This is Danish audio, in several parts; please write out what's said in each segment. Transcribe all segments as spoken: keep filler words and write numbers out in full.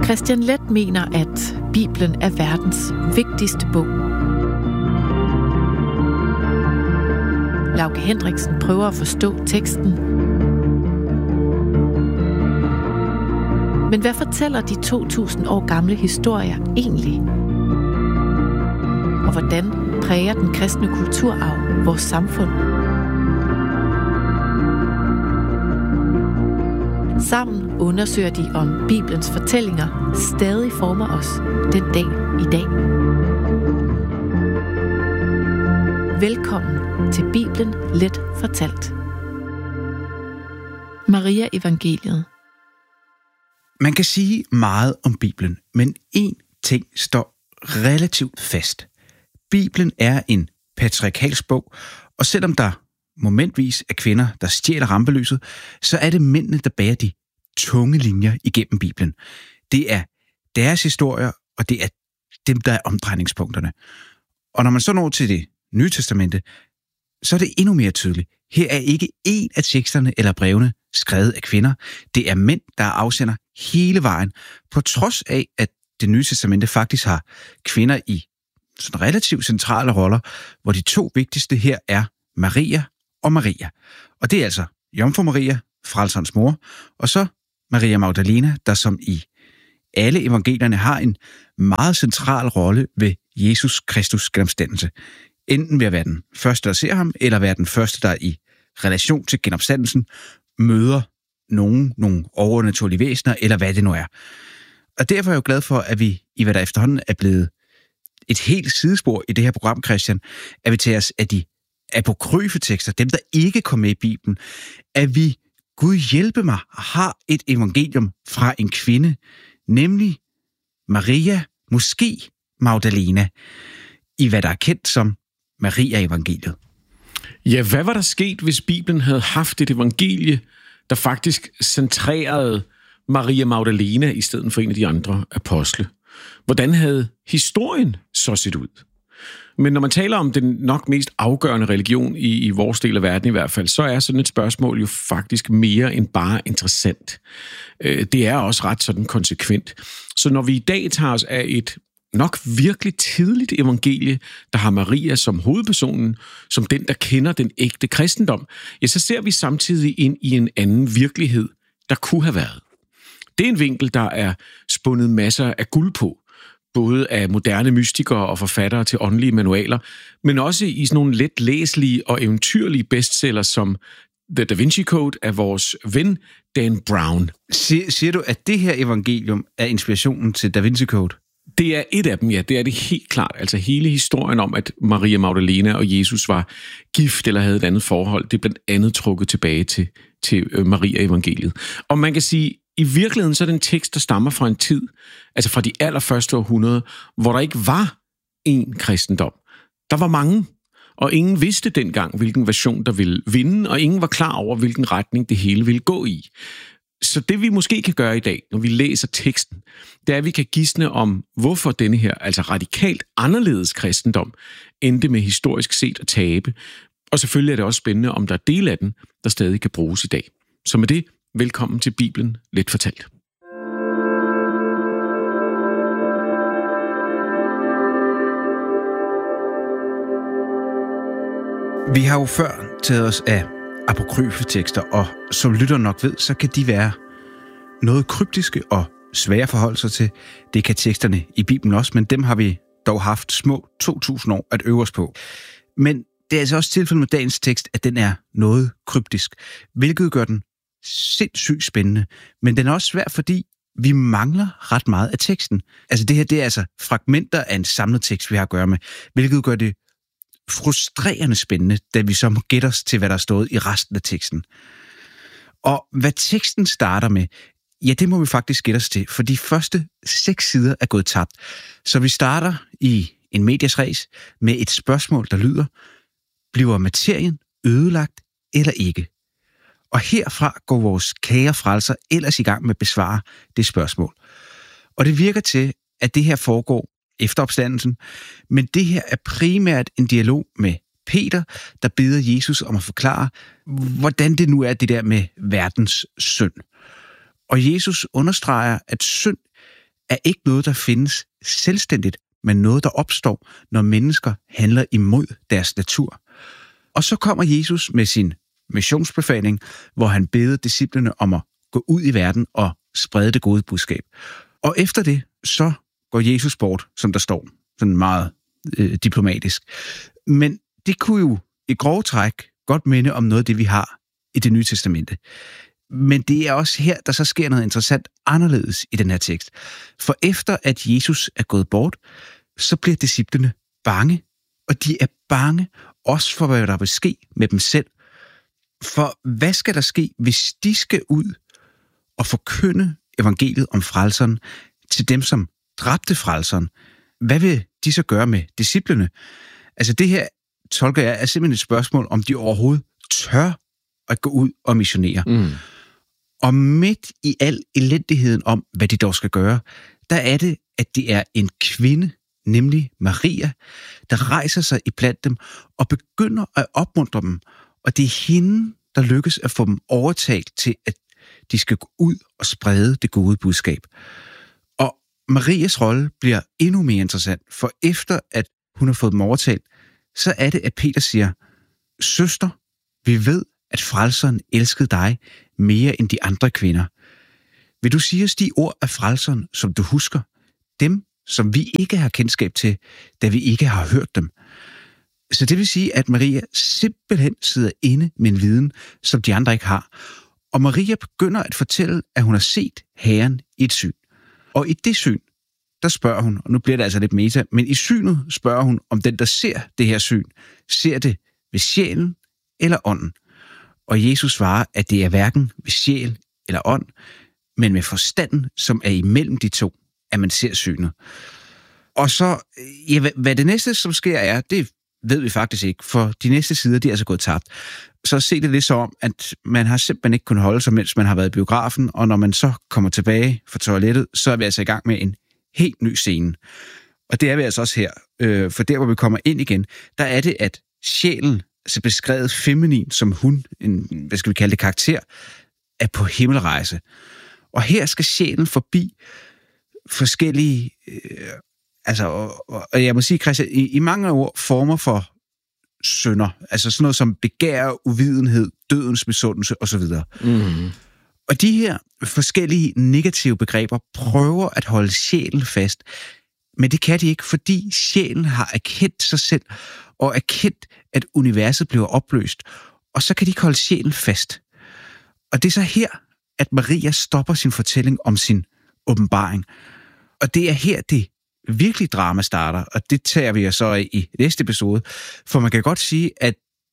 Kristian Leth mener, at Bibelen er verdens vigtigste bog. Lauke Hendriksen prøver at forstå teksten. Men hvad fortæller de to tusind år gamle historier egentlig? Og hvordan præger den kristne kulturarv vores samfund? Sammen undersøger de, om Bibelens fortællinger stadig former os den dag i dag. Velkommen til Bibelen Let fortalt. Maria Evangeliet. Man kan sige meget om Bibelen, men én ting står relativt fast. Bibelen er en patriarkalsk bog, og selvom der momentvis er kvinder, der stjæler rampelyset, så er det mændene, der bærer de tunge linjer igennem Bibelen. Det er deres historier, og det er dem, der er omdrejningspunkterne. Og når man så når til det Nye Testamente, så er det endnu mere tydeligt. Her er ikke én af teksterne eller brevene skrevet af kvinder. Det er mænd, der afsender hele vejen, på trods af, at det Nye Testamente faktisk har kvinder i sådan relativt centrale roller, hvor de to vigtigste her er Maria og Maria. Og det er altså Jomfru Maria, frelserens mor, og så Maria Magdalena, der som i alle evangelierne har en meget central rolle ved Jesus Kristus genopstandelse. Enten ved at være den første, der ser ham, eller være den første, der i relation til genopstandelsen møder nogen, nogle overnaturlige væsener, eller hvad det nu er. Og derfor er jeg jo glad for, at vi, i hvad der efterhånden er blevet et helt sidespor i det her program, Christian, at vi tager os af de apokryfe tekster, dem der ikke kom med i Bibelen, at vi, Gud hjælpe mig, har et evangelium fra en kvinde, nemlig Maria, måske Magdalena, i hvad der er kendt som Maria-evangeliet. Ja, hvad var der sket, hvis Bibelen havde haft et evangelie, der faktisk centrerede Maria Magdalena i stedet for en af de andre apostle? Hvordan havde historien så set ud? Men når man taler om den nok mest afgørende religion i, i vores del af verden i hvert fald, så er sådan et spørgsmål jo faktisk mere end bare interessant. Det er også ret sådan konsekvent. Så når vi i dag tager os af et nok virkelig tidligt evangelie, der har Maria som hovedpersonen, som den, der kender den ægte kristendom, ja, så ser vi samtidig ind i en anden virkelighed, der kunne have været. Det er en vinkel, der er spundet masser af guld på, både af moderne mystikere og forfattere til åndelige manualer, men også i sådan nogle let læselige og eventyrlige bestsellers som The Da Vinci Code af vores ven Dan Brown. Siger, siger du, at det her evangelium er inspirationen til Da Vinci Code? Det er et af dem, ja. Det er det helt klart. Altså hele historien om, at Maria Magdalena og Jesus var gift eller havde et andet forhold, det er blandt andet trukket tilbage til, til Maria-evangeliet. Og man kan sige, i virkeligheden så er det en tekst, der stammer fra en tid, altså fra de allerførste århundreder, hvor der ikke var én kristendom. Der var mange, og ingen vidste dengang, hvilken version der ville vinde, og ingen var klar over, hvilken retning det hele ville gå i. Så det vi måske kan gøre i dag, når vi læser teksten, det er, at vi kan gisne om, hvorfor denne her, altså radikalt anderledes kristendom, endte med historisk set at tabe. Og selvfølgelig er det også spændende, om der er dele af den, der stadig kan bruges i dag. Så med det, velkommen til Bibelen Let fortalt. Vi har jo før taget os af apokryfe tekster, og som lytter nok ved, så kan de være noget kryptiske og svære at forholde sig til. Det kan teksterne i Bibelen også, men dem har vi dog haft små to tusind år at øve os på. Men det er altså også tilfældet med dagens tekst, at den er noget kryptisk, hvilket gør den sindssygt spændende, men den er også svær, fordi vi mangler ret meget af teksten. Altså det her, det er altså fragmenter af en samlet tekst, vi har at gøre med, hvilket gør det frustrerende spændende, da vi så må gætte os til, hvad der er stået i resten af teksten. Og hvad teksten starter med, ja, det må vi faktisk gætte os til, for de første seks sider er gået tabt. Så vi starter i en medias res med et spørgsmål, der lyder: bliver materien ødelagt eller ikke? Og herfra går vores kære frelser ellers i gang med at besvare det spørgsmål. Og det virker til, at det her foregår efter opstandelsen, men det her er primært en dialog med Peter, der beder Jesus om at forklare, hvordan det nu er det der med verdens synd. Og Jesus understreger, at synd er ikke noget, der findes selvstændigt, men noget, der opstår, når mennesker handler imod deres natur. Og så kommer Jesus med sin missionsbefaling, hvor han beder disciplene om at gå ud i verden og sprede det gode budskab. Og efter det, så går Jesus bort, som der står, sådan meget øh, diplomatisk. Men det kunne jo i grove træk godt minde om noget af det, vi har i Det Nye Testamente. Men det er også her, der så sker noget interessant anderledes i den her tekst. For efter at Jesus er gået bort, så bliver disciplene bange, og de er bange også for, hvad der vil ske med dem selv. For hvad skal der ske, hvis de skal ud og forkynde evangeliet om frelseren til dem, som dræbte frelseren? Hvad vil de så gøre med disciplene? Altså det her, tolker jeg, er simpelthen et spørgsmål, om de overhovedet tør at gå ud og missionere. Mm. Og midt i al elendigheden om, hvad de dog skal gøre, der er det, at det er en kvinde, nemlig Maria, der rejser sig iblandt dem og begynder at opmuntre dem. Og det er hende, der lykkes at få dem overtalt til, at de skal gå ud og sprede det gode budskab. Og Marias rolle bliver endnu mere interessant, for efter at hun har fået dem overtalt, så er det, at Peter siger, søster, vi ved, at frelseren elskede dig mere end de andre kvinder. Vil du sige os de ord af frelseren, som du husker? Dem, som vi ikke har kendskab til, da vi ikke har hørt dem. Så det vil sige, at Maria simpelthen sidder inde med en viden, som de andre ikke har. Og Maria begynder at fortælle, at hun har set Herren i et syn. Og i det syn, der spørger hun, og nu bliver det altså lidt meta, men i synet spørger hun, om den, der ser det her syn, ser det ved sjælen eller ånden. Og Jesus svarer, at det er hverken ved sjæl eller ånd, men med forstanden, som er imellem de to, at man ser synet. Og så, ja, hvad det næste, som sker er, det ved vi faktisk ikke, for de næste sider, de er altså gået tabt. Så se det lidt så om, at man har simpelthen ikke kunnet holde sig, mens man har været i biografen, og når man så kommer tilbage fra toilettet, så er vi altså i gang med en helt ny scene. Og det er vi altså også her, øh, for der, hvor vi kommer ind igen, der er det, at sjælen, altså beskrevet feminin som hun, en, hvad skal vi kalde det, karakter, er på himmelrejse. Og her skal sjælen forbi forskellige, øh, altså, og, og jeg må sige, Christian, i, i mange år former for synder, altså sådan noget som begær, uvidenhed, dødens misundelse osv. Mm. Og de her forskellige negative begreber prøver at holde sjælen fast, men det kan de ikke, fordi sjælen har erkendt sig selv og erkendt, at universet bliver opløst, og så kan de ikke holde sjælen fast. Og det er så her, at Maria stopper sin fortælling om sin åbenbaring. Og det er her, det virkelig drama starter, og det tager vi så af i næste episode, for man kan godt sige, at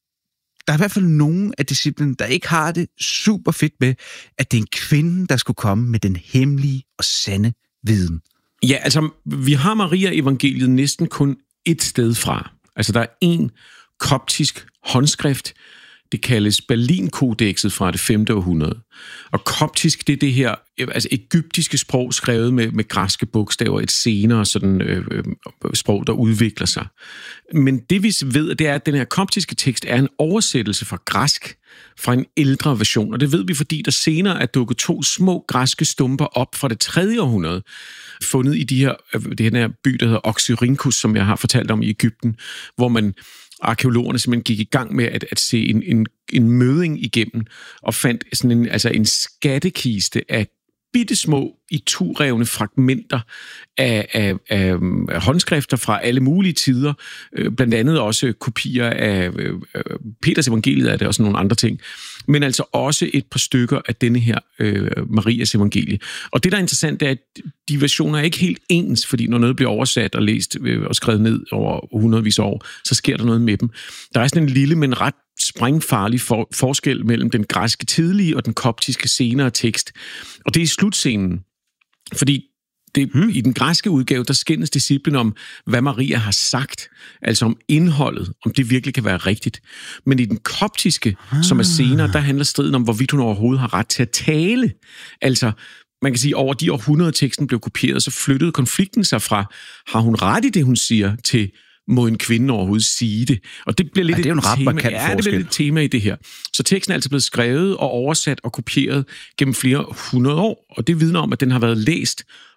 der er i hvert fald nogen af disciplene, der ikke har det super fedt med, at det er en kvinde, der skulle komme med den hemmelige og sande viden. Ja, altså, vi har Maria-evangeliet næsten kun et sted fra. Altså, der er en koptisk håndskrift, det kaldes Berlin-kodekset fra det femte århundrede. Og koptisk, det er det her, altså egyptiske sprog skrevet med, med græske bogstaver, et senere sådan, øh, øh, sprog, der udvikler sig. Men det vi ved, det er, at den her koptiske tekst er en oversættelse fra græsk, fra en ældre version. Og det ved vi, fordi der senere er dukket to små græske stumper op fra det tredje århundrede, fundet i de her, det her by, der hedder Oxyrhynchus, som jeg har fortalt om i Egypten, hvor man arkeologerne simpelthen gik i gang med at, at se en, en, en møding igennem, og fandt sådan en, altså en skattekiste af bittesmå iturevne fragmenter af, af, af, af håndskrifter fra alle mulige tider, øh, blandt andet også kopier af øh, Peters evangeliet af det, og sådan nogle andre ting, men altså også et par stykker af denne her øh, Marias evangelie. Og det, der er interessant, er, at de versioner er ikke helt ens, fordi når noget bliver oversat og læst øh, og skrevet ned over hundredvis af år, så sker der noget med dem. Der er sådan en lille, men ret sprængfarlig for, forskel mellem den græske tidlige og den koptiske senere tekst. Og det er i slutscenen, fordi det, hmm. i den græske udgave, der skændes disciplen om, hvad Maria har sagt, altså om indholdet, om det virkelig kan være rigtigt. Men i den koptiske, ah. som er senere, der handler striden om, hvorvidt hun overhovedet har ret til at tale. Altså, man kan sige, over de århundrede teksten blev kopieret, så flyttede konflikten sig fra, har hun ret i det, hun siger, til må en kvinde overhovedet sige det. Og det bliver lidt ja, det er jo en ret tema, markant ja, det bliver lidt et tema i det her. Så teksten er altså blevet skrevet og oversat og kopieret gennem flere hundrede år, og det vidner om, at den har været læst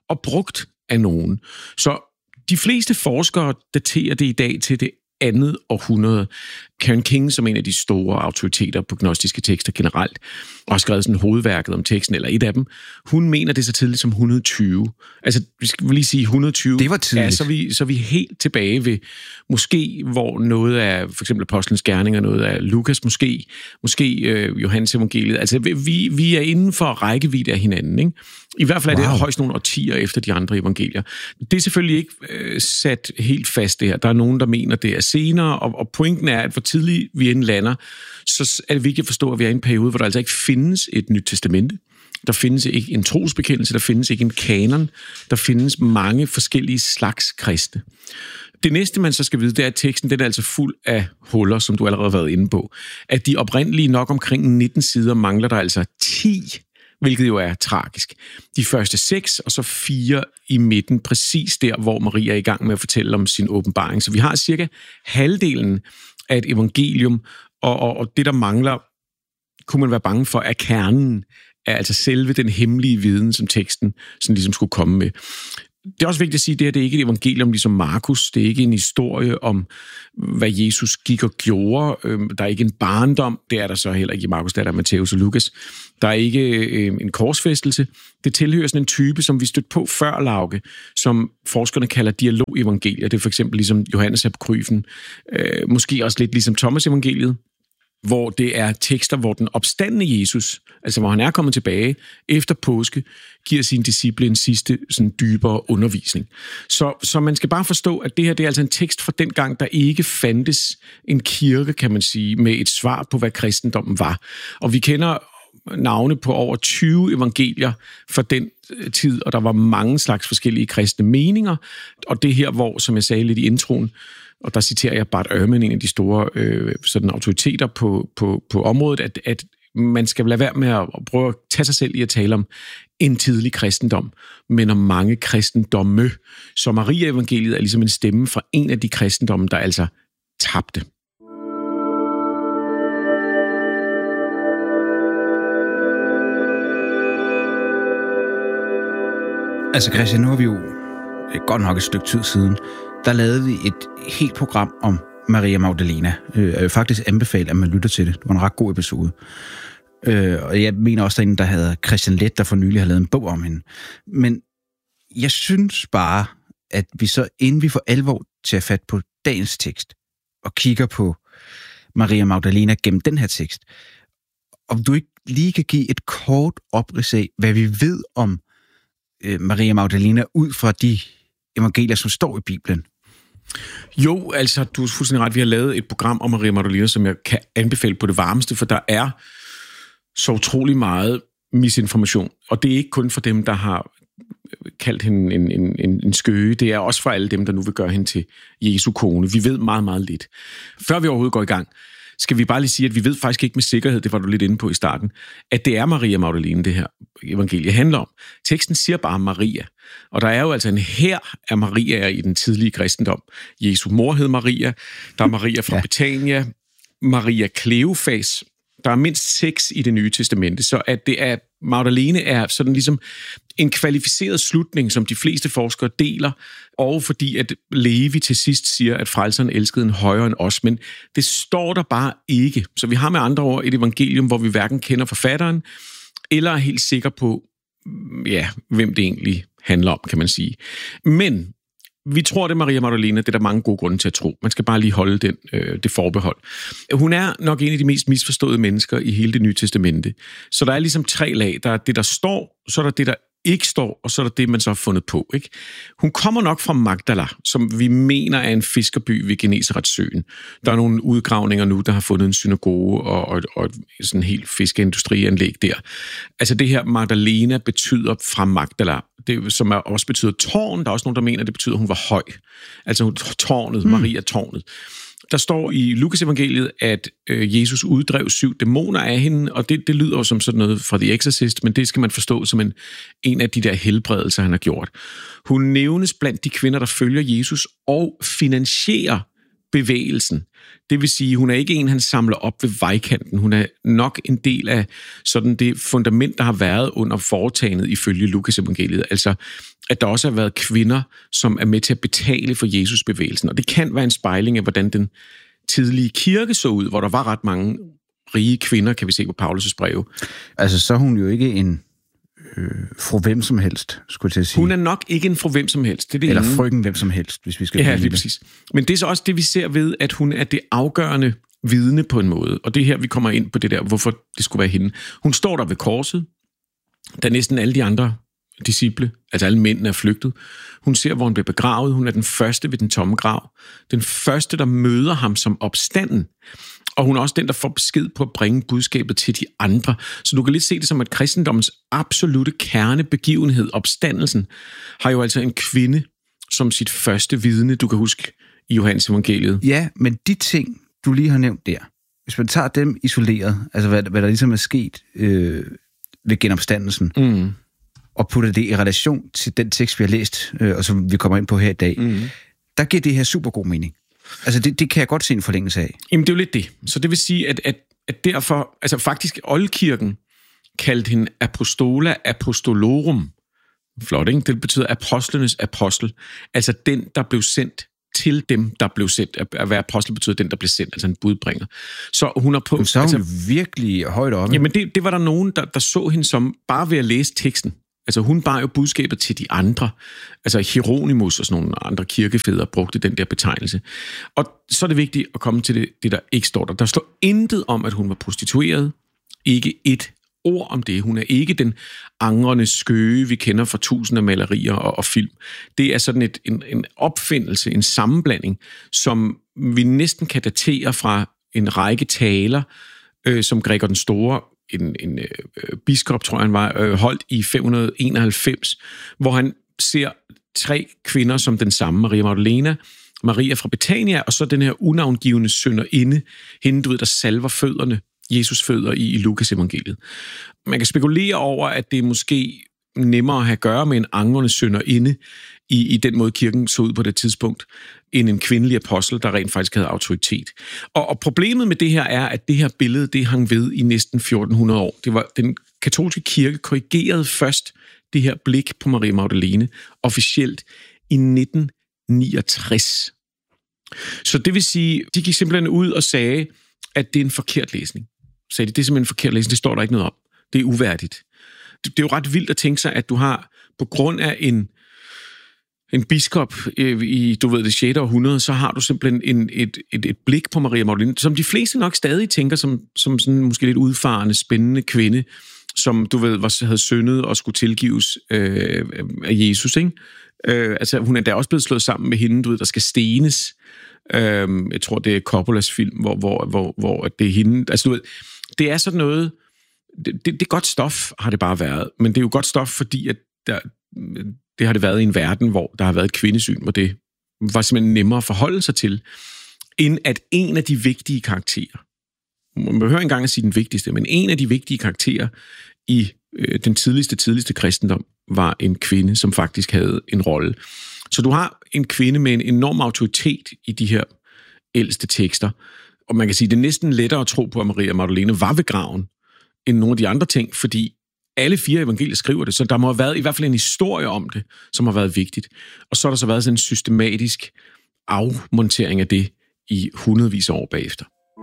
og brugt af nogen. Så de fleste forskere daterer det i dag til det andet århundrede. Karen King, som en af de store autoriteter på gnostiske tekster generelt, og har skrevet sådan hovedværket om teksten, eller et af dem, hun mener det så tidligt som et hundrede og tyve. Altså, vi skal lige sige et hundrede og tyve. Det var tidligt. Ja, så er vi, så er vi helt tilbage ved, måske hvor noget af, for eksempel Apostlenes Gerninger, noget af Lukas, måske, måske øh, Johannes Evangeliet. Altså, vi, vi er inden for rækkevidde af hinanden, ikke? I hvert fald er wow. det højst nogle årtier efter de andre evangelier. Det er selvfølgelig ikke øh, sat helt fast det her. Der er nogen, der mener, det er senere, og, og pointen er, at for tidligt vi end lander, så er det vigtigt at forstå, at vi er i en periode, hvor der altså ikke findes et nyt testamente. Der findes ikke en trosbekendelse, der findes ikke en kanon, der findes mange forskellige slags kristne. Det næste, man så skal vide, det er, at teksten den er altså fuld af huller, som du allerede har været inde på. At de oprindelige nok omkring nitten sider mangler der altså ti, hvilket jo er tragisk. De første seks, og så fire i midten, præcis der, hvor Maria er i gang med at fortælle om sin åbenbaring. Så vi har cirka halvdelen af et evangelium, og, og, og det, der mangler, kunne man være bange for, er kernen, er altså selve den hemmelige viden, som teksten sådan ligesom skulle komme med. Det er også vigtigt at sige, at det her det er ikke et evangelium ligesom Markus. Det er ikke en historie om, hvad Jesus gik og gjorde. Der er ikke en barndom. Det er der så heller ikke i Markus, der er der Matthæus og Lukas. Der er ikke en korsfæstelse. Det tilhører sådan en type, som vi stødte på før, Lauke, som forskerne kalder dialogevangelier. Det er for eksempel ligesom Johannes apokryfen. Måske også lidt ligesom Thomas evangeliet, hvor det er tekster, hvor den opstandne Jesus, altså hvor han er kommet tilbage efter påske, giver sine disciple en sidste sådan dybere undervisning. Så, så man skal bare forstå, at det her det er altså en tekst fra den gang, der ikke fandtes en kirke, kan man sige, med et svar på, hvad kristendommen var. Og vi kender navne på over tyve evangelier fra den tid, og der var mange slags forskellige kristne meninger. Og det her, hvor, som jeg sagde lidt i introen, og der citerer jeg Bart Ehrman, en af de store øh, sådan autoriteter på, på, på området, at, at man skal lade være med at prøve at tage sig selv i at tale om en tidlig kristendom, men om mange kristendomme. Så Maria-evangeliet er ligesom en stemme fra en af de kristendomme, der altså tabte. Altså Christian, nu har vi jo godt nok et stykke tid siden, der lavede vi et helt program om Maria Magdalena. Jeg vil faktisk anbefale, at man lytter til det. Det var en ret god episode. Og jeg mener også, at der er en, der hedder Christian Leth, der for nylig har lavet en bog om hende. Men jeg synes bare, at vi så, inden vi får alvor til at fat på dagens tekst, og kigger på Maria Magdalena gennem den her tekst, om du ikke lige kan give et kort oprids af, hvad vi ved om Maria Magdalena ud fra de evangelier, som står i Bibelen. Jo, altså, du er fuldstændig ret. Vi har lavet et program om Maria Magdalena, som jeg kan anbefale på det varmeste, for der er så utrolig meget misinformation. Og det er ikke kun for dem, der har kaldt hende en, en, en, en skøge. Det er også for alle dem, der nu vil gøre hende til Jesu kone. Vi ved meget, meget lidt. Før vi overhovedet går i gang, skal vi bare lige sige, at vi ved faktisk ikke med sikkerhed, det var du lidt inde på i starten, at det er Maria Magdalena, det her evangelie handler om. Teksten siger bare Maria. Og der er jo altså en hær af Mariaer i den tidlige kristendom. Jesu mor hed Maria, der er Maria fra ja. Betania, Maria Kleofas. Der er mindst seks i det nye testamente, så at det er Magdalene er sådan ligesom en kvalificeret slutning, som de fleste forskere deler, og fordi at Levi til sidst siger, at frelseren elskede en højere end os, men det står der bare ikke. Så vi har med andre ord et evangelium, hvor vi hverken kender forfatteren, eller er helt sikre på, ja, hvem det egentlig handler om, kan man sige. Men vi tror, det er Maria Magdalena. Det er der mange gode grunde til at tro. Man skal bare lige holde den, øh, det forbehold. Hun er nok en af de mest misforståede mennesker i hele det nye testamente. Så der er ligesom tre lag. Der er det, der står, så er der det, der ikke står, og så er der det, man så har fundet på. Ikke? Hun kommer nok fra Magdala, som vi mener er en fiskerby ved Genesaretsøen. Der er nogle udgravninger nu, der har fundet en synagoge og, og, og sådan en helt fiskeindustrianlæg der. Altså det her Magdalena betyder fra Magdala, det, som er, også betyder tårn. Der er også nogen, der mener, det betyder, at hun var høj. Altså tårnet, mm. Maria tårnet. Der står i Lukas evangeliet, at øh, Jesus uddrev syv dæmoner af hende, og det, det lyder jo som sådan noget fra The Exorcist, men det skal man forstå som en, en af de der helbredelser, han har gjort. Hun nævnes blandt de kvinder, der følger Jesus og finansierer bevægelsen. Det vil sige, hun er ikke en, han samler op ved vejkanten. Hun er nok en del af sådan det fundament, der har været under foretagendet ifølge Lukas evangeliet. Altså, at der også har været kvinder, som er med til at betale for Jesus-bevægelsen. Og det kan være en spejling af, hvordan den tidlige kirke så ud, hvor der var ret mange rige kvinder, kan vi se på Paulus' breve. Altså, så er hun jo ikke en øh, fru hvem som helst, skulle jeg til at sige. Hun er nok ikke en fru hvem som helst. Det er det Eller ene. frøken hvem som helst, hvis vi skal Ja, blive lige præcis. Men det er så også det, vi ser ved, at hun er det afgørende vidne på en måde. Og det er her, vi kommer ind på det der, hvorfor det skulle være hende. Hun står der ved korset, da næsten alle de andre disciple, altså alle mændene er flygtet. Hun ser, hvor hun bliver begravet. Hun er den første ved den tomme grav. Den første, der møder ham som opstanden. Og hun er også den, der får besked på at bringe budskabet til de andre. Så du kan lidt se det som, at kristendommens absolute kernebegivenhed, opstandelsen, har jo altså en kvinde som sit første vidne, du kan huske i Johannes evangeliet. Ja, men de ting, du lige har nævnt der, hvis man tager dem isoleret, altså hvad, hvad der ligesom er sket øh, ved genopstandelsen, mm. og putter det i relation til den tekst, vi har læst, øh, og som vi kommer ind på her i dag, mm. der giver det her super god mening. Altså, det, det kan jeg godt se en forlængelse af. Jamen, det er jo lidt det. Så det vil sige, at, at, at derfor, altså faktisk oldkirken kaldte hende Apostola Apostolorum. Flot, ikke? Det betyder apostlenes apostel. Altså den, der blev sendt til dem, der blev sendt. At være apostel betyder den, der blev sendt, altså en budbringer. Så hun er på... Men så er hun altså, virkelig højt oppe. Jamen, det, det var der nogen, der, der så hende som bare ved at læse teksten. Altså hun bar jo budskabet til de andre. Altså Hieronymus og sådan nogle andre kirkefædre brugte den der betegnelse. Og så er det vigtigt at komme til det, det der ikke står der. Der står intet om, at hun var prostitueret. Ikke et ord om det. Hun er ikke den angrende skøge, vi kender fra tusinder malerier og, og film. Det er sådan et, en, en opfindelse, en sammenblanding, som vi næsten kan datere fra en række taler, øh, som Gregor den Store, en, en øh, biskop, tror jeg han var, øh, holdt i fem hundrede enoghalvfems, hvor han ser tre kvinder som den samme, Maria Magdalena, Maria fra Betania, og så den her unavngivende sønderinde, hende, du ved, der salver fødderne, Jesus fødder i, i Lukas evangeliet. Man kan spekulere over, at det er måske nemmere at have at gøre med en angrende sønderinde i, i den måde, kirken så ud på det tidspunkt, end en kvindelig apostel, der rent faktisk havde autoritet. Og, og problemet med det her er, at det her billede, det hang ved i næsten fjorten hundrede år. Det var den katolske kirke korrigerede først det her blik på Maria Magdalene officielt i nitten niogtres. Så det vil sige, de gik simpelthen ud og sagde, at det er en forkert læsning. Sagde de, det er simpelthen en forkert læsning, det står der ikke noget om. Det er uværdigt. Det, det er jo ret vildt at tænke sig, at du har, på grund af en, en biskop i, du ved, det sjette århundrede, så har du simpelthen en, et, et, et blik på Maria Magdalene, som de fleste nok stadig tænker som, som sådan måske lidt udfarende, spændende kvinde, som du ved, var, havde syndet og skulle tilgives øh, af Jesus, ikke? Øh, altså, hun er da også blevet slået sammen med hende, du ved, der skal stenes. Øh, jeg tror, det er Coppolas film, hvor, hvor, hvor, hvor det er hende. Altså, du ved, det er sådan noget, det, det, det er godt stof, har det bare været, men det er jo godt stof, fordi at der, det har det været i en verden, hvor der har været et kvindesyn, hvor det var simpelthen nemmere at forholde sig til, end at en af de vigtige karakterer, man behøver ikke engang at sige den vigtigste, men en af de vigtige karakterer i øh, den tidligste, tidligste kristendom var en kvinde, som faktisk havde en rolle. Så du har en kvinde med en enorm autoritet i de her ældste tekster, og man kan sige, det er næsten lettere at tro på, at Maria Magdalene var ved graven, end nogle af de andre ting, fordi alle fire evangelier skriver det, så der må have været i hvert fald en historie om det, som har været vigtigt. Og så har der så været sådan en systematisk afmontering af det i hundredvis af år bagefter.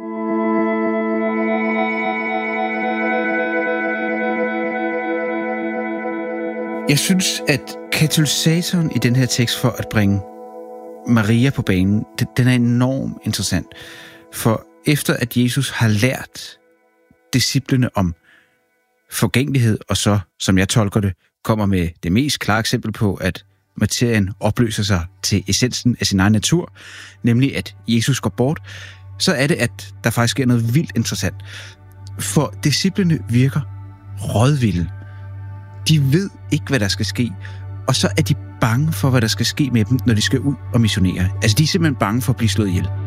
Jeg synes, at katalysatoren i den her tekst for at bringe Maria på banen, den er enormt interessant. For efter at Jesus har lært disciplene om forgængelighed, og så, som jeg tolker det, kommer med det mest klare eksempel på, at materien opløser sig til essensen af sin egen natur, nemlig at Jesus går bort, så er det, at der faktisk sker noget vildt interessant. For disciplene virker rådvilde. De ved ikke, hvad der skal ske, og så er de bange for, hvad der skal ske med dem, når de skal ud og missionere. Altså, de er simpelthen bange for at blive slået ihjel.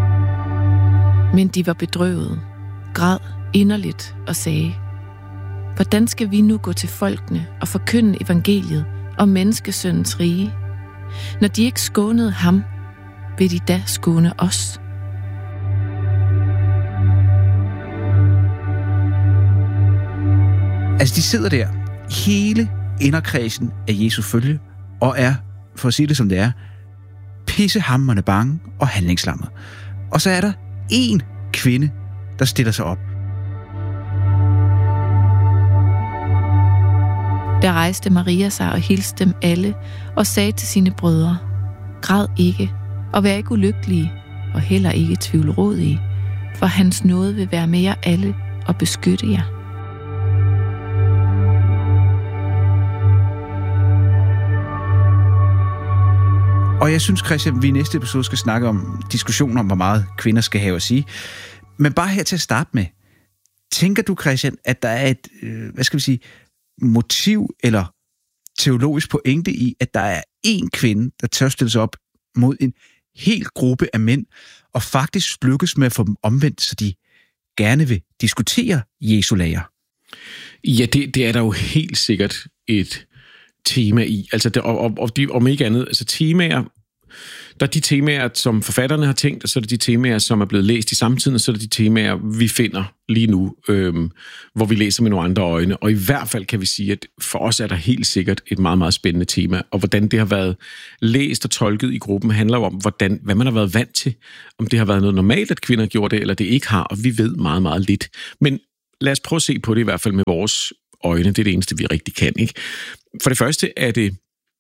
Men de var bedrøvede, græd inderligt og sagde, hvordan skal vi nu gå til folkene og forkynde evangeliet om menneskesøndens rige? Når de ikke skånede ham, vil de da skåne os? Altså, de sidder der, hele inderkredsen af Jesu følge, og er, for at sige det som det er, pissehamrende bange og handlingslammet. Og så er der én kvinde, der stiller sig op. Der rejste Maria sig og hilste dem alle og sagde til sine brødre: Græd ikke, og vær ikke ulykkelige, og heller ikke tvivlrådige, for hans nåde vil være med jer alle og beskytte jer. Og jeg synes, Christian, vi i næste episode skal snakke om diskussionen om, hvor meget kvinder skal have at sige. Men bare her til at starte med, tænker du, Christian, at der er et, øh, hvad skal vi sige, motiv eller teologisk pointe i, at der er én kvinde, der tør stille sig op mod en hel gruppe af mænd, og faktisk lykkes med at få dem omvendt, så de gerne vil diskutere Jesu lære? Ja, det, det er der jo helt sikkert et tema i. Altså det, og, og, og de, om ikke andet, altså temaer, der er de temaer, som forfatterne har tænkt, og så er det de temaer, som er blevet læst i samtiden, og så er det de temaer, vi finder lige nu, øhm, hvor vi læser med nogle andre øjne. Og i hvert fald kan vi sige, at for os er der helt sikkert et meget, meget spændende tema, og hvordan det har været læst og tolket i gruppen, handler jo om, hvordan, hvad man har været vant til, om det har været noget normalt, at kvinder gjorde det, eller det ikke har, og vi ved meget, meget lidt. Men lad os prøve at se på det i hvert fald med vores øjne. Det er det eneste, vi rigtig kan, ikke? For det første er det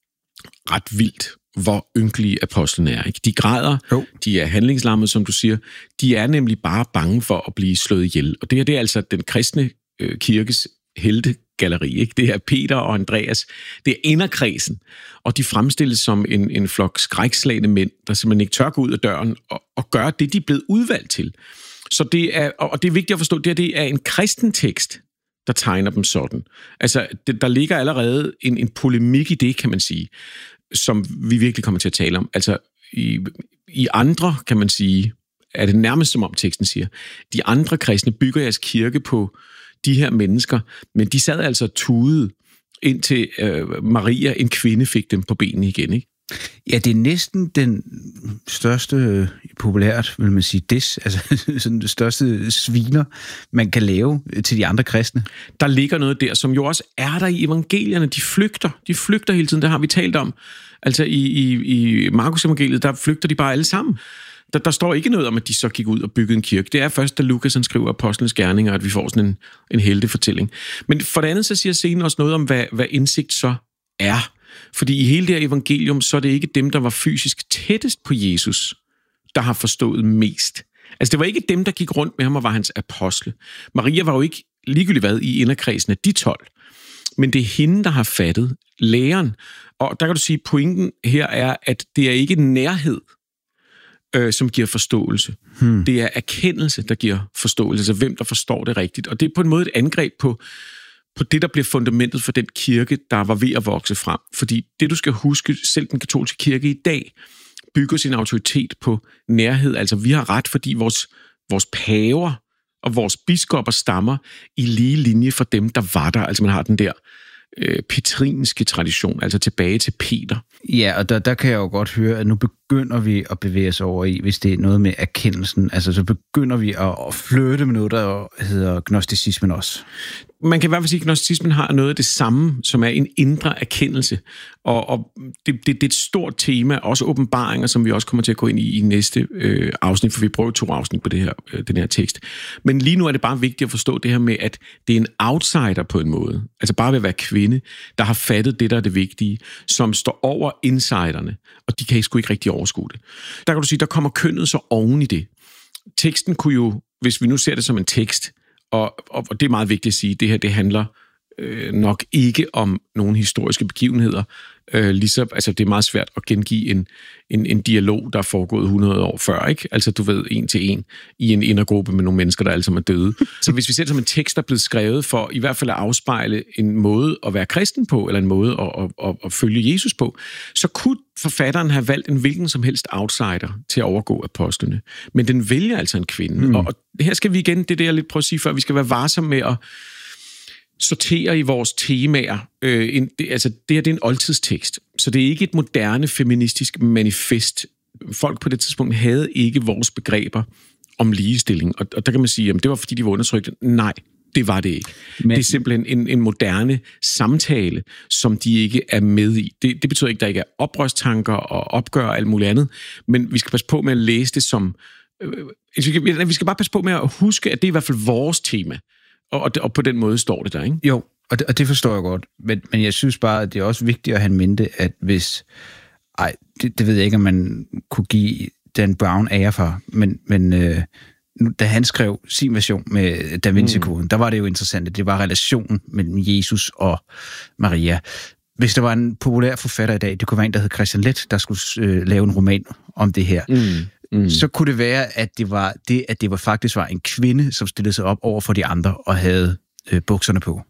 ret vildt, hvor ynkelige apostlene er, ikke? De græder, oh. de er handlingslammede, som du siger. De er nemlig bare bange for at blive slået ihjel. Og det her, det er altså den kristne øh, kirkes heltegalleri, ikke? Det er Peter og Andreas. Det er inderkredsen. Og de fremstilles som en, en flok skrækslagne mænd, der simpelthen ikke tør gå ud af døren og, og gøre det, de er blevet udvalgt til. Så det er, og det er vigtigt at forstå, det, det er en kristen tekst, der tegner dem sådan. Altså, det, der ligger allerede en, en polemik i det, kan man sige, som vi virkelig kommer til at tale om. Altså, i, i andre, kan man sige, er det nærmest som om teksten siger, de andre kristne bygger jeres kirke på de her mennesker, men de sad altså tudet, indtil øh, Maria, en kvinde, fik dem på benene igen, ikke? Ja, det er næsten den største, populært vil man sige, dis, altså sådan det største sviner, man kan lave til de andre kristne. Der ligger noget der, som jo også er der i evangelierne. De flygter. De flygter hele tiden, det har vi talt om. Altså i, i, i Markus evangeliet, der flygter de bare alle sammen. Der, der står ikke noget om, at de så gik ud og byggede en kirke. Det er først, da Lukas han skriver Apostlenes Gerninger, at vi får sådan en, en heltefortælling. Men for det andet, så siger scenen også noget om, hvad, hvad indsigt så er. Fordi i hele det her evangelium, så er det ikke dem, der var fysisk tættest på Jesus, der har forstået mest. Altså det var ikke dem, der gik rundt med ham og var hans apostle. Maria var jo ikke ligegyldigt hvad i inderkredsen af de tolv. Men det er hende, der har fattet læren. Og der kan du sige, at pointen her er, at det er ikke nærhed, øh, som giver forståelse. Hmm. Det er erkendelse, der giver forståelse. Altså hvem, der forstår det rigtigt. Og det er på en måde et angreb på på det, der bliver fundamentet for den kirke, der var ved at vokse frem. Fordi det, du skal huske, selv den katolske kirke i dag, bygger sin autoritet på nærhed. Altså, vi har ret, fordi vores, vores paver og vores biskopper stammer i lige linje for dem, der var der. Altså, man har den der øh, petrinske tradition, altså tilbage til Peter. Ja, og der, der kan jeg jo godt høre, at nu begynder vi at bevæge os over i, hvis det er noget med erkendelsen, altså så begynder vi at, at flytte med noget, der hedder gnosticismen også. Man kan i hvert fald sige, at gnosticismen har noget af det samme, som er en indre erkendelse. Og, og det, det, det er et stort tema, også åbenbaringer, som vi også kommer til at gå ind i i næste øh, afsnit, for vi prøver to afsnit på det her, øh, den her tekst. Men lige nu er det bare vigtigt at forstå det her med, at det er en outsider på en måde. Altså bare ved at være kvinde, der har fattet det, der er det vigtige, som står over insiderne, og de kan sgu ikke rigtig overskue det. Der kan du sige, der kommer kønnet så oven i det. Teksten kunne jo, hvis vi nu ser det som en tekst, Og, og det er meget vigtigt at sige, at det her det handler øh, nok ikke om nogle historiske begivenheder. Øh, ligesom, altså det er meget svært at gengive en, en, en dialog, der er foregået hundrede år før, ikke? Altså du ved, en til en i en indergruppe med nogle mennesker, der alle sammen er døde. Så hvis vi ser det som en tekst, der er blevet skrevet for i hvert fald at afspejle en måde at være kristen på, eller en måde at, at, at, at følge Jesus på, så kunne forfatteren have valgt en hvilken som helst outsider til at overgå apostlene. Men den vælger altså en kvinde. Mm. Og, og her skal vi igen, det er det, jeg lidt prøver at sige før, vi skal være varsomme med at sortere i vores temaer. Øh, en, det, altså, det her det er en oldtidstekst, så det er ikke et moderne feministisk manifest. Folk på det tidspunkt havde ikke vores begreber om ligestilling, og, og der kan man sige, at det var fordi, de var undertrykte. Nej, det var det ikke. Men... Det er simpelthen en, en moderne samtale, som de ikke er med i. Det, det betyder ikke, at der ikke er oprørstanker og opgør og alt muligt andet, men vi skal passe på med at læse det som... Øh, vi skal bare passe på med at huske, at det er i hvert fald vores tema, og, og, og på den måde står det der, ikke? Jo, og det, og det forstår jeg godt, men, men jeg synes bare, at det er også vigtigt at have en mente, at hvis... Ej, det, det ved jeg ikke, om man kunne give Dan Brown ære for, men... men øh, da han skrev sin version med Da Vinci-koden, mm. der var det jo interessant, at det var relationen mellem Jesus og Maria. Hvis der var en populær forfatter i dag, det kunne være en, der hed Christian Leth, der skulle øh, lave en roman om det her, mm. Mm. så kunne det være, at det var det, at det var faktisk var en kvinde, som stillede sig op over for de andre og havde øh, bukserne på.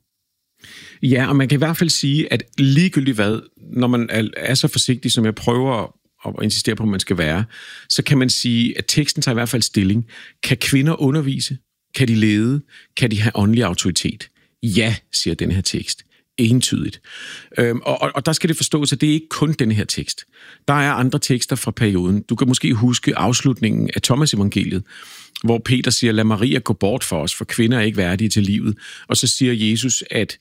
Ja, og man kan i hvert fald sige, at ligegyldigt hvad, når man er, er så forsigtig, som jeg prøver og insisterer på, at man skal være, så kan man sige, at teksten tager i hvert fald stilling. Kan kvinder undervise? Kan de lede? Kan de have åndelig autoritet? Ja, siger den her tekst. Entydigt. Øhm, og, og, og der skal det forstås, at det er ikke kun den her tekst. Der er andre tekster fra perioden. Du kan måske huske afslutningen af Thomas evangeliet, hvor Peter siger, lad Maria gå bort for os, for kvinder er ikke værdige til livet. Og så siger Jesus, at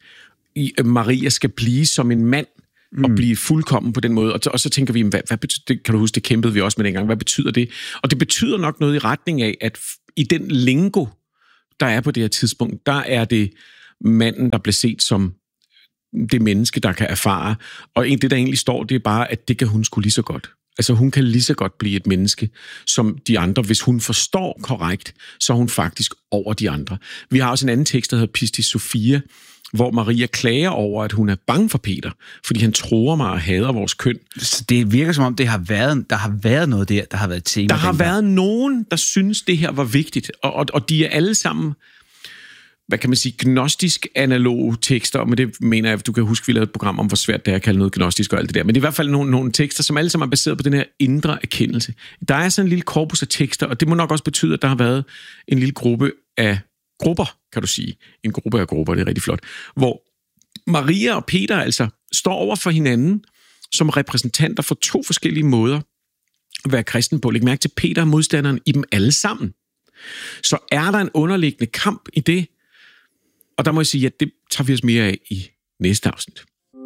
Maria skal blive som en mand, og blive fuldkommen på den måde. Og, og så tænker vi, hvad, hvad betyder det? Kan du huske, det kæmpede vi også med dengang. Hvad betyder det? Og det betyder nok noget i retning af, at i den lingo, der er på det her tidspunkt, der er det manden, der bliver set som det menneske, der kan erfare. Og det, der egentlig står, det er bare, at det kan hun sgu lige så godt. Altså hun kan lige så godt blive et menneske som de andre. Hvis hun forstår korrekt, så er hun faktisk over de andre. Vi har også en anden tekst, der hedder Pistis Sophia, hvor Maria klager over, at hun er bange for Peter, fordi han tror mig og hader vores køn. Så det virker som om, det har været, der har været noget der, der har været tema. Der har været nogen, der synes, det her var vigtigt, og, og, og de er alle sammen, hvad kan man sige, gnostisk analoge tekster, og med det mener jeg, at du kan huske, vi lavede et program om, hvor svært det er at kalde noget gnostisk og alt det der, men det er i hvert fald nogle, nogle tekster, som alle sammen er baseret på den her indre erkendelse. Der er sådan en lille korpus af tekster, og det må nok også betyde, at der har været en lille gruppe af grupper, kan du sige. En gruppe af grupper, det er rigtig flot. Hvor Maria og Peter altså står over for hinanden som repræsentanter for to forskellige måder at være kristen på. Læg mærke til, Peter er modstanderen i dem alle sammen. Så er der en underliggende kamp i det, og der må jeg sige, at det tager vi os mere af i næste afsnit.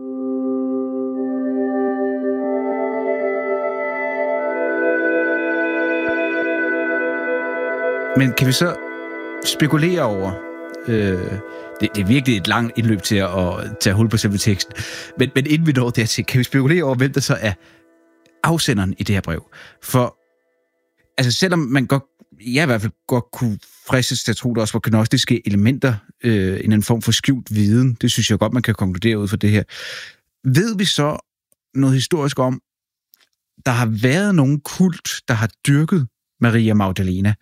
Men kan vi så spekulere over, øh, det, det er virkelig et langt indløb til at, at tage hul på selve teksten, men, men inden vi når dertil, kan vi spekulere over, hvem der så er afsenderen i det her brev? For altså selvom man godt, jeg i hvert fald godt kunne fristes til at tro, der også var gnostiske elementer, øh, en anden form for skjult viden, det synes jeg godt, man kan konkludere ud fra det her. Ved vi så noget historisk om, der har været nogen kult, der har dyrket Maria Magdalena?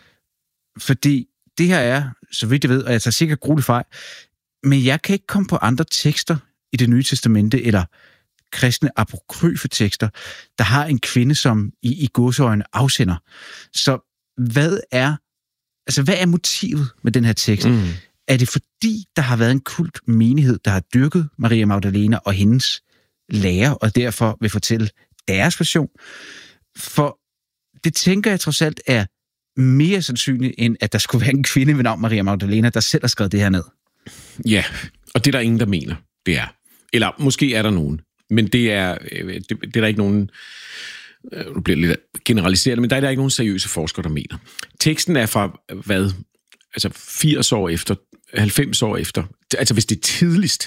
Fordi det her er, så vidt jeg ved, og jeg tager sikkert grueligt fejl, men jeg kan ikke komme på andre tekster i Det Nye Testamente, eller kristne apokryfe tekster, der har en kvinde som i, i gåseøjne afsender. Så hvad er, altså hvad er motivet med den her tekst? Mm. Er det fordi, der har været en kult menighed, der har dyrket Maria Magdalena og hendes lærer, og derfor vil fortælle deres version? For det tænker jeg trods alt er mere sandsynligt, end at der skulle være en kvinde ved navn Maria Magdalena, der selv har skrevet det her ned. Ja, og det er der ingen, der mener, det er. Eller måske er der nogen, men det er, det, det er der ikke nogen, nu bliver det lidt generaliseret, men der er der ikke nogen seriøse forskere, der mener. Teksten er fra, hvad, altså firs år efter, halvfems år efter, altså hvis det er tidligst,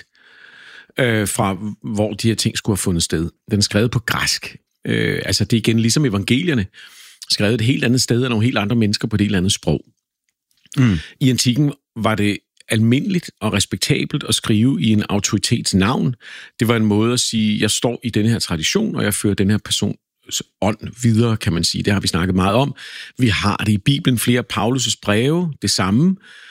øh, fra hvor de her ting skulle have fundet sted. Den er skrevet på græsk. Øh, altså det er igen ligesom evangelierne, skrevet et helt andet sted af nogle helt andre mennesker på et helt andet sprog. Mm. I antikken var det almindeligt og respektabelt at skrive i en autoritets navn. Det var en måde at sige, jeg står i denne her tradition, og jeg fører den her persons ånd videre, kan man sige. Det har vi snakket meget om. Vi har det i Bibelen, flere af Paulus' breve, det samme.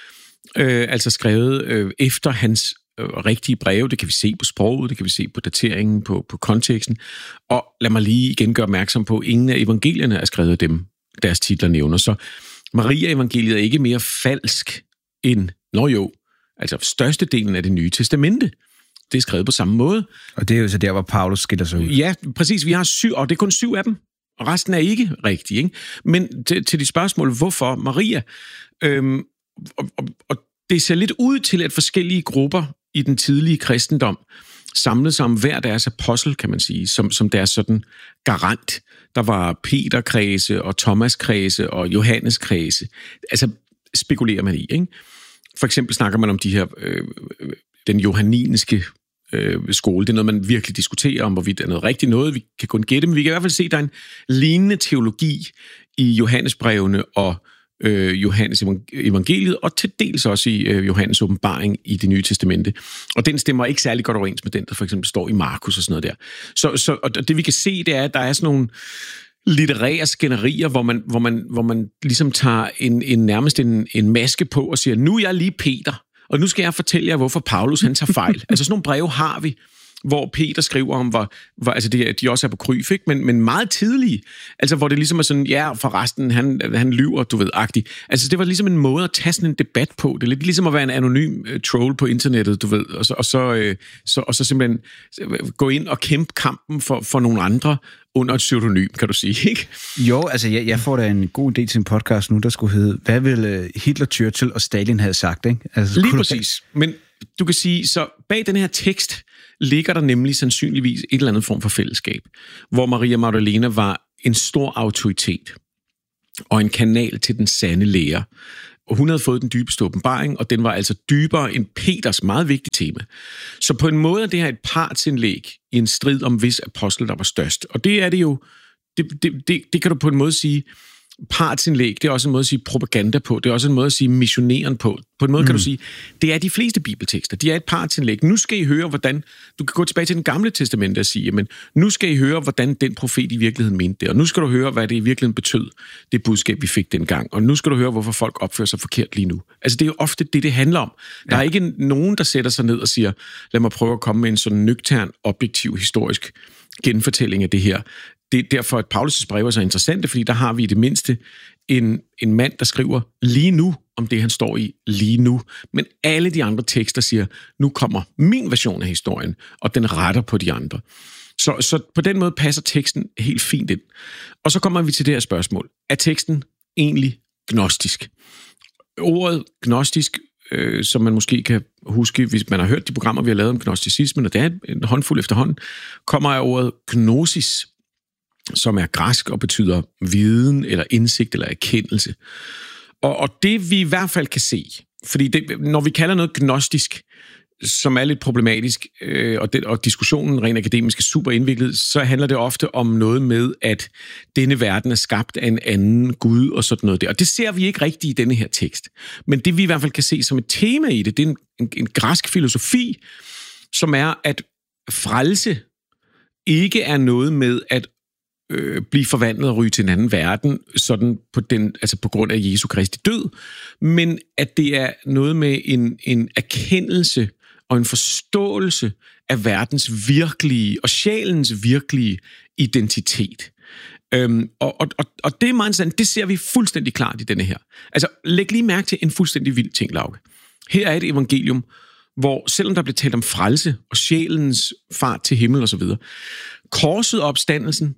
Øh, altså skrevet øh, efter hans øh, rigtige breve. Det kan vi se på sproget, det kan vi se på dateringen, på, på konteksten. Og lad mig lige igen gøre opmærksom på, at ingen af evangelierne er skrevet af dem, deres titler nævner. Så Maria-evangeliet er ikke mere falsk end, nå jo, altså størstedelen af det nye testamente. Det er skrevet på samme måde. Og det er jo så der, hvor Paulus skiller sig ud. Ja, præcis. Vi har syv, og det er kun syv af dem. Og resten er ikke rigtige. Ikke? Men til, til de spørgsmål, hvorfor Maria? Øhm, og, og, og det ser lidt ud til, at forskellige grupper i den tidlige kristendom samlede sig om hver deres apostel, kan man sige, som, som deres sådan garant. Der var Peter-kredse og Thomas-kredse og Johannes-kredse. Altså spekulerer man i, ikke? For eksempel snakker man om de her, øh, den johanninske øh, skole. Det er noget, man virkelig diskuterer om, hvorvidt det er noget rigtigt noget. Vi kan kun gætte, men vi kan i hvert fald se, at der er en lignende teologi i Johannesbrevene og øh, Johannes evangeliet, og til dels også i øh, Johannes åbenbaring i Det Nye Testamente. Og den stemmer ikke særlig godt overens med den, der for eksempel står i Markus og sådan noget der. Så, så, og det vi kan se, det er, at der er sådan nogle litterære skænderier, hvor man, hvor man, hvor man ligesom tager en, en nærmest en, en maske på og siger, nu er jeg lige Peter, og nu skal jeg fortælle jer, hvorfor Paulus han tager fejl. Altså sådan nogle breve har vi, hvor Peter skriver om, hvor, hvor altså det, de også er på kryf, ikke? Men, men meget tidlige, altså hvor det ligesom er sådan, ja, forresten, han, han lyver, du ved, agtigt. Altså det var ligesom en måde at tage sådan en debat på. Det er lidt ligesom at være en anonym uh, troll på internettet, du ved, og så, og så, øh, så, og så simpelthen gå ind og kæmpe kampen for, for nogle andre under et pseudonym, kan du sige, ikke? Jo, altså jeg, jeg får da en god idé til en podcast nu, der skulle hedde, hvad ville Hitler, Churchill og Stalin have sagt, ikke? Altså, lige præcis. Du... Men du kan sige, så bag den her tekst ligger der nemlig sandsynligvis et eller andet form for fællesskab, hvor Maria Magdalena var en stor autoritet og en kanal til den sande lære. Og hun havde fået den dybeste åbenbaring, og den var altså dybere end Peters meget vigtige tema. Så på en måde er det her et partsindlæg i en strid om hvis apostel, der var størst. Og det er det jo, det, det, det, det kan du på en måde sige, partsindlæg, det er også en måde at sige propaganda på, det er også en måde at sige missioneren på. På en måde mm. kan du sige, det er de fleste bibeltekster, de er et partsindlæg. Nu skal I høre, hvordan, du kan gå tilbage til den gamle testamente og sige, men nu skal I høre, hvordan den profet i virkeligheden mente det, og nu skal du høre, hvad det i virkeligheden betød, det budskab, vi fik dengang, og nu skal du høre, hvorfor folk opfører sig forkert lige nu. Altså det er jo ofte det, det handler om. Der ja. er ikke nogen, der sætter sig ned og siger, lad mig prøve at komme med en sådan nøgtern, objektiv, historisk genfortælling af det her. Det er derfor, at Paulus' breve er så interessante, fordi der har vi i det mindste en, en mand, der skriver lige nu om det, han står i lige nu. Men alle de andre tekster siger, nu kommer min version af historien, og den retter på de andre. Så, så på den måde passer teksten helt fint ind. Og så kommer vi til det her spørgsmål. Er teksten egentlig gnostisk? Ordet gnostisk, øh, som man måske kan huske, hvis man har hørt de programmer, vi har lavet om gnosticismen, og det er en håndfuld efterhånden, kommer af ordet gnosis, som er græsk og betyder viden, eller indsigt, eller erkendelse. Og, og det vi i hvert fald kan se, fordi det, når vi kalder noget gnostisk, som er lidt problematisk, øh, og, det, og diskussionen rent akademisk er super indviklet, så handler det ofte om noget med, at denne verden er skabt af en anden Gud og sådan noget der. Og det ser vi ikke rigtigt i denne her tekst. Men det vi i hvert fald kan se som et tema i det, det er en, en, en græsk filosofi, som er, at frelse ikke er noget med at øh, blive forvandlet og ryge til en anden verden, sådan på, den, altså på grund af Jesu Kristi død, men at det er noget med en, en erkendelse og en forståelse af verdens virkelige og sjælens virkelige identitet. Øhm, og, og, og det er meget interessant. Det ser vi fuldstændig klart i denne her. Altså, læg lige mærke til en fuldstændig vild ting, Lauke. Her er et evangelium, hvor selvom der bliver talt om frelse og sjælens fart til himmel og så videre, korset og opstandelsen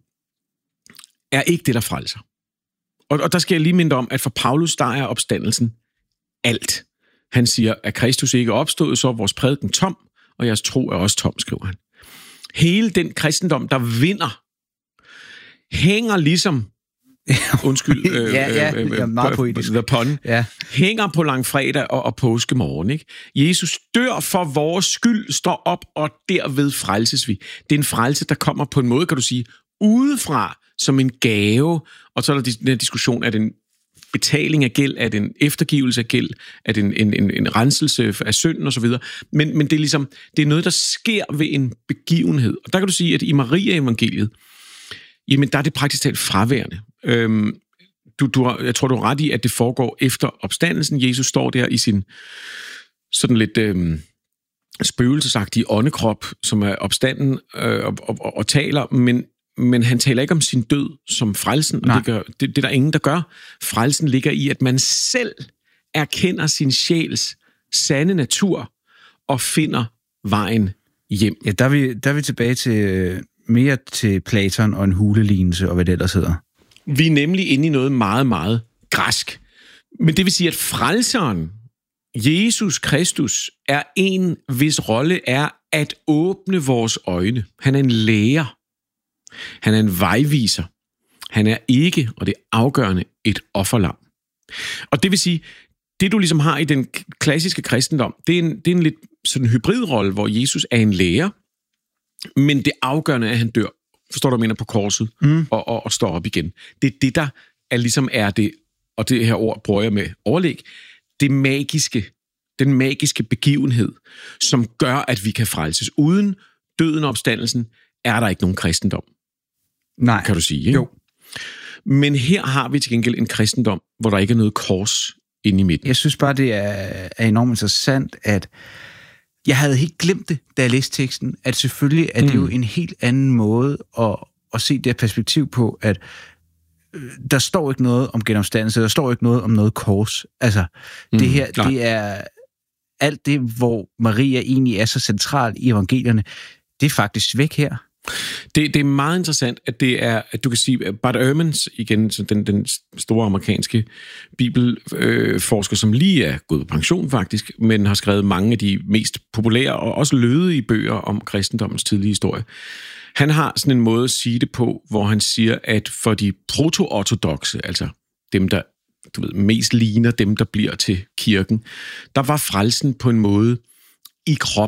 er ikke det, der frelser. Og, og der skal jeg lige minde om, at for Paulus, der er opstandelsen alt. Han siger, at Kristus ikke er opstået, så er vores prædiken tom, og jeres tro er også tom, skriver han. Hele den kristendom, der vinder, hænger ligesom, undskyld, øh, ja, ja, øh, øh, meget poetisk. The pun, ja. hænger på langfredag og, og påskemorgen. Ikke? Jesus dør for vores skyld, står op, og derved frelses vi. Det er en frelse, der kommer på en måde, kan du sige, udefra som en gave, og så er der den her diskussion, er det en betaling af gæld, er det en eftergivelse af gæld, er det en, en, en, en renselse af synden og så videre. Men, men det er ligesom, det er noget, der sker ved en begivenhed. Og der kan du sige, at i Maria-evangeliet, jamen der er det praktisk talt fraværende. Øhm, du, du har, jeg tror, du har ret i, at det foregår efter opstandelsen. Jesus står der i sin sådan lidt øhm, spøgelsesagtige åndekrop, som er opstanden øh, og, og, og, og taler, men Men han taler ikke om sin død som frelsen, og det, gør, det, det er der ingen, der gør. Frelsen ligger i, at man selv erkender sin sjæls sande natur og finder vejen hjem. Ja, der er vi, der er vi tilbage til mere til Platon og en hulelignelse og hvad det ellers hedder. Vi er nemlig inde i noget meget, meget græsk. Men det vil sige, at frelseren, Jesus Kristus, er en, hvis rolle er at åbne vores øjne. Han er en lærer. Han er en vejviser. Han er ikke, og det er afgørende, et offerlam. Og det vil sige, det du ligesom har i den klassiske kristendom, det er en, det er en lidt sådan hybridrolle, hvor Jesus er en lærer, men det afgørende er, at han dør. Forstår du, hvad jeg mener, på korset mm. og, og, og står op igen. Det er det, der er ligesom er det, og det her ord bruger jeg med overlæg, det magiske, den magiske begivenhed, som gør, at vi kan frelses. Uden døden og opstandelsen er der ikke nogen kristendom. Nej. Kan du sige, ikke? Jo. Men her har vi til gengæld en kristendom, hvor der ikke er noget kors inde i midten. Jeg synes bare, det er, er enormt interessant, at jeg havde helt glemt det, da jeg læste teksten, at selvfølgelig er det mm. jo en helt anden måde at, at se det her perspektiv på, at øh, der står ikke noget om genopstandelse, der står ikke noget om noget kors. Altså, mm, det her, klar. Det er alt det, hvor Maria egentlig er så central i evangelierne, det er faktisk væk her. Det, det er meget interessant, at det er, at du kan sige, at Bart Ehrmans, igen, den, den store amerikanske bibelforsker, øh, som lige er gået på pension faktisk, men har skrevet mange af de mest populære og også lødige bøger om kristendommens tidlige historie. Han har sådan en måde at sige det på, hvor han siger, at for de proto-ortodokse, altså dem, der du ved, mest ligner dem, der bliver til kirken, der var frelsen på en måde i krop.